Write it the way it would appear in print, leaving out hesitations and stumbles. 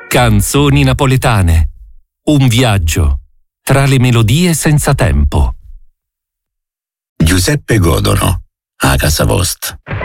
Canzoni napoletane. Un viaggio tra le melodie senza tempo. Giuseppe Godono, a casa vostra.